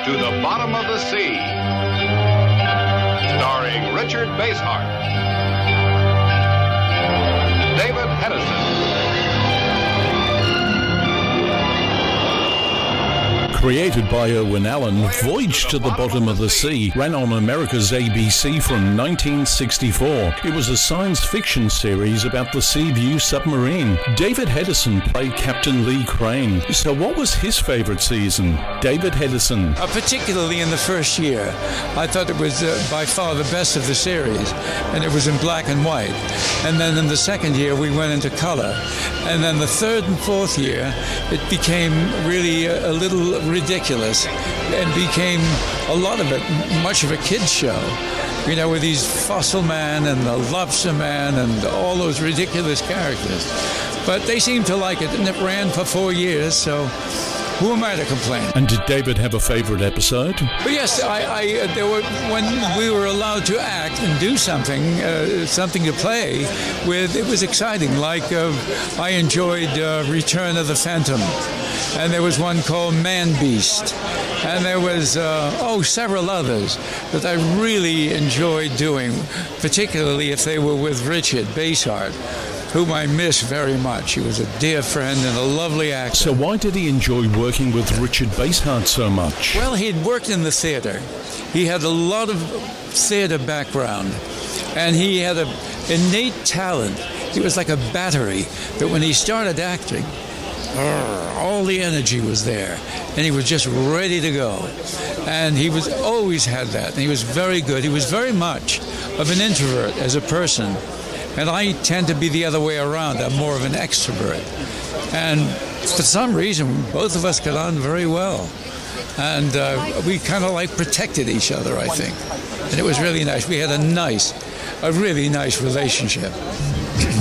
to the Bottom of the Sea, starring Richard Basehart, David Hedison. Created by Irwin Allen, Voyage to the Bottom of the Sea ran on America's ABC from 1964. It was a science fiction series about the Seaview submarine. David Hedison played Captain Lee Crane. So what was his favorite season? David Hedison. Particularly in the first year. I thought it was by far the best of the series, and it was in black and white. And then in the second year, we went into color. And then the third and fourth year, it became really a little ridiculous and became a lot of it much of a kid's show, you know, with these Fossil Man and the Lobster Man and all those ridiculous characters. But they seemed to like it, and it ran for 4 years, so who am I to complain? And did David have a favorite episode? But yes, there were, when we were allowed to act and do something, something to play with, it was exciting. Like I enjoyed Return of the Phantom, and there was one called Man Beast, and there was several others that I really enjoyed doing, particularly if they were with Richard Basehart, whom I miss very much. He was a dear friend and a lovely actor. So why did he enjoy working with Richard Basehart so much? Well, he'd worked in the theater. He had a lot of theater background, and he had an innate talent. He was like a battery that when he started acting, all the energy was there, and he was just ready to go. And he was always had that, and he was very good. He was very much of an introvert as a person. And I tend to be the other way around. I'm more of an extrovert. And for some reason, both of us got on very well. And we kind of like protected each other, I think. And it was really nice. We had a really nice relationship.